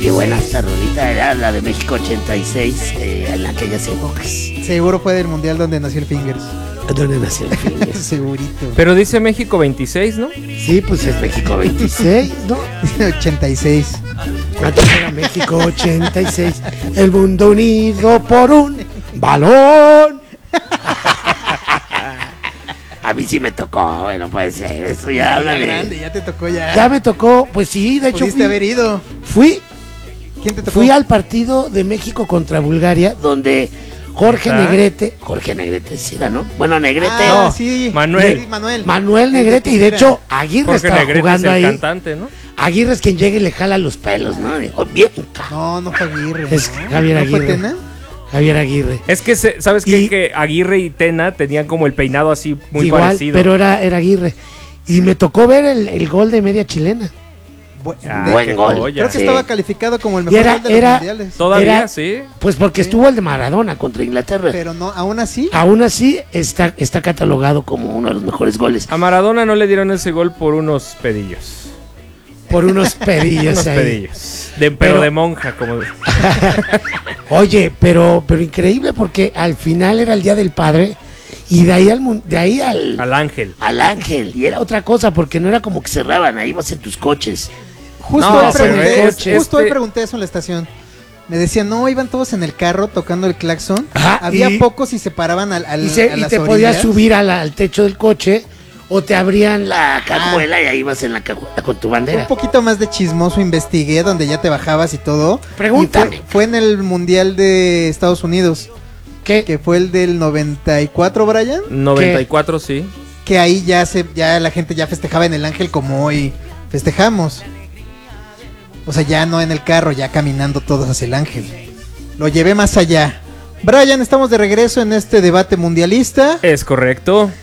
qué buena esta rolita, era la de México 86, en aquellas épocas. Seguro fue del mundial donde nació el Fingers. ¿Dónde nació el Fingers? Segurito. Pero dice México 26, ¿no? Sí, pues es México 26, ¿no? 86. Antes era México 86, el mundo unido por un balón. A mí sí me tocó, bueno, puede ser, eso ya habla de... grande, ya te tocó ya. Ya me tocó, pues sí, de hecho Pudiste haber ido. fui ¿Quién te tocó? Fui al partido de México contra Bulgaria, donde Jorge Negrete sí era, ¿no? Bueno, Negrete. Ah, sí. Manuel. Sí, Manuel. Manuel Negrete, y de hecho Aguirre Jorge estaba Negrete es jugando el ahí. cantante, ¿no? Aguirre es quien llega y le jala los pelos, ¿no? Oh, bien, No fue Aguirre. Es ¿no? Javier ¿No Aguirre. fue Tena? Javier Aguirre. Es que, ¿sabes qué? Y- Que Aguirre y Tena tenían como el peinado así muy Igual, parecido. pero era Aguirre. Y me tocó ver el gol de media chilena. Ah, qué gol. joya. Creo que Sí. estaba calificado como el Y mejor era- gol de los era- mundiales. Todavía, Era- sí. Pues porque Sí. estuvo el de Maradona contra Inglaterra. Pero no, aún así. Aún así está catalogado como uno de los mejores goles. A Maradona no le dieron ese gol por unos pedillos. Por unos pedillos Unos ahí. pedillos. Pero Pero- de monja, como... Oye, pero increíble porque al final era el Día del Padre y de ahí Al ángel. al ángel. Y era otra cosa porque no era como que cerraban, ahí vas en tus coches. Justo, No, hoy pero pregunté, es- justo hoy este- pregunté eso en la estación. Me decían, no, iban todos en el carro tocando el claxon. Ajá, Había y- pocos y se paraban a Y las te orillas. podías subir al techo del coche o te abrían la cajuela y ahí vas en la cajuela con tu Un bandera. poquito más de chismoso investigué, donde ya te bajabas y todo. Pregúntame. Y fue en el Mundial de Estados Unidos, ¿Qué? que fue el del 94, Brian. 94, sí. Que ahí ya la gente ya festejaba en el Ángel como hoy festejamos. O sea, ya no en el carro, ya caminando todos hacia el Ángel. Lo llevé más allá. Brian, estamos de regreso en este debate mundialista. Es correcto.